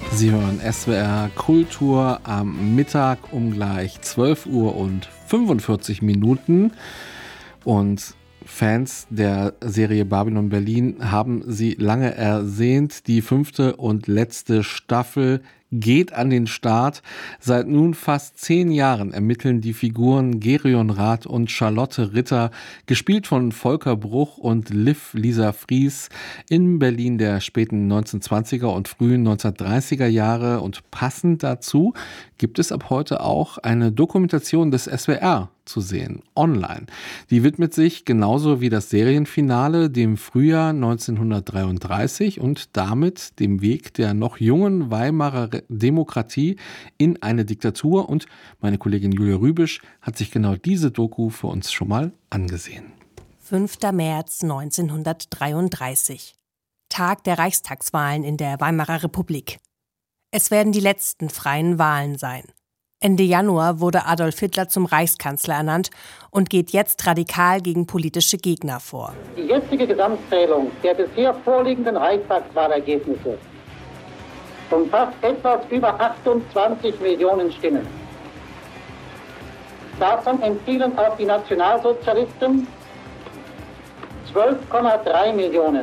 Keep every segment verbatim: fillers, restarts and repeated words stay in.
Sie hören S W R Kultur am Mittag um gleich zwölf Uhr und fünfundvierzig Minuten. Und Fans der Serie Babylon Berlin haben sie lange ersehnt. Die fünfte und letzte Staffel geht an den Start. Seit nun fast zehn Jahren ermitteln die Figuren Gerion Rath und Charlotte Ritter, gespielt von Volker Bruch und Liv Lisa Fries, in Berlin der späten neunzehnhundertzwanziger und frühen neunzehnhundertdreißiger Jahre. Und passend dazu gibt es ab heute auch eine Dokumentation des S W R zu sehen, online. Die widmet sich genauso wie das Serienfinale dem Frühjahr neunzehnhundertdreiunddreißig und damit dem Weg der noch jungen Weimarer Demokratie in eine Diktatur. Und meine Kollegin Julia Rübisch hat sich genau diese Doku für uns schon mal angesehen. fünfter März neunzehnhundertdreiunddreißig. Tag der Reichstagswahlen in der Weimarer Republik. Es werden die letzten freien Wahlen sein. Ende Januar wurde Adolf Hitler zum Reichskanzler ernannt und geht jetzt radikal gegen politische Gegner vor. Die jetzige Gesamtzählung der bisher vorliegenden Reichstagswahlergebnisse umfasst etwas über achtundzwanzig Millionen Stimmen. Davon entfielen auf die Nationalsozialisten zwölf Komma drei Millionen.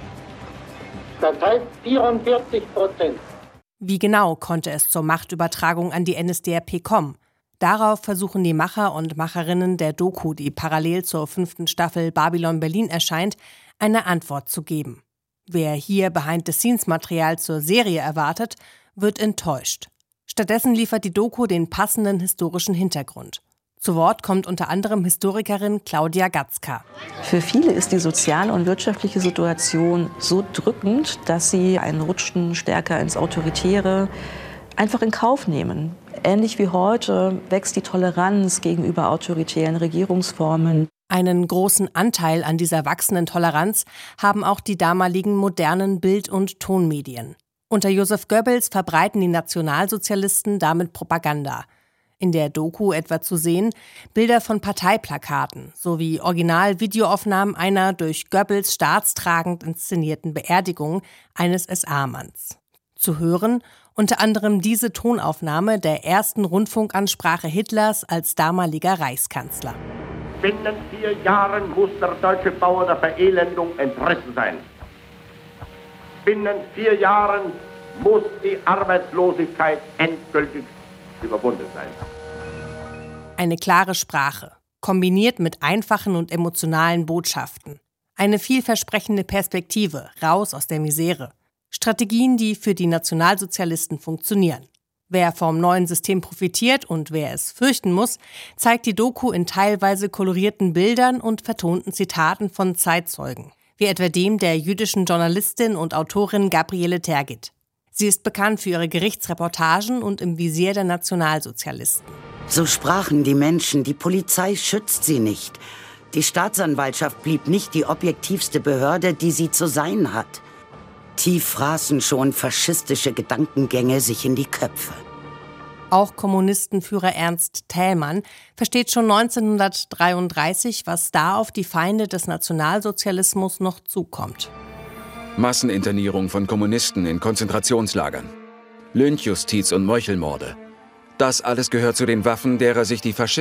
Das heißt vierundvierzig Prozent. Wie genau konnte es zur Machtübertragung an die N S D A P kommen? Darauf versuchen die Macher und Macherinnen der Doku, die parallel zur fünften Staffel Babylon Berlin erscheint, eine Antwort zu geben. Wer hier Behind-the-Scenes-Material zur Serie erwartet, wird enttäuscht. Stattdessen liefert die Doku den passenden historischen Hintergrund. Zu Wort kommt unter anderem Historikerin Claudia Gatzka. Für viele ist die soziale und wirtschaftliche Situation so drückend, dass sie einen Rutschen stärker ins Autoritäre einfach in Kauf nehmen. Ähnlich wie heute wächst die Toleranz gegenüber autoritären Regierungsformen. Einen großen Anteil an dieser wachsenden Toleranz haben auch die damaligen modernen Bild- und Tonmedien. Unter Joseph Goebbels verbreiten die Nationalsozialisten damit Propaganda. In der Doku etwa zu sehen Bilder von Parteiplakaten sowie Original-Videoaufnahmen einer durch Goebbels staatstragend inszenierten Beerdigung eines S A-Manns. Zu hören unter anderem diese Tonaufnahme der ersten Rundfunkansprache Hitlers als damaliger Reichskanzler. Binnen vier Jahren muss der deutsche Bauer der Verelendung entrissen sein. Binnen vier Jahren muss die Arbeitslosigkeit endgültig überwunden sein. Eine klare Sprache, kombiniert mit einfachen und emotionalen Botschaften. Eine vielversprechende Perspektive, raus aus der Misere. Strategien, die für die Nationalsozialisten funktionieren. Wer vom neuen System profitiert und wer es fürchten muss, zeigt die Doku in teilweise kolorierten Bildern und vertonten Zitaten von Zeitzeugen, wie etwa dem der jüdischen Journalistin und Autorin Gabriele Tergit. Sie ist bekannt für ihre Gerichtsreportagen und im Visier der Nationalsozialisten. So sprachen die Menschen, die Polizei schützt sie nicht. Die Staatsanwaltschaft blieb nicht die objektivste Behörde, die sie zu sein hat. Tief fraßen schon faschistische Gedankengänge sich in die Köpfe. Auch Kommunistenführer Ernst Thälmann versteht schon neunzehnhundertdreiunddreißig, was da auf die Feinde des Nationalsozialismus noch zukommt. Masseninternierung von Kommunisten in Konzentrationslagern, Lynchjustiz und Meuchelmorde. Das alles gehört zu den Waffen, derer sich die Faschisten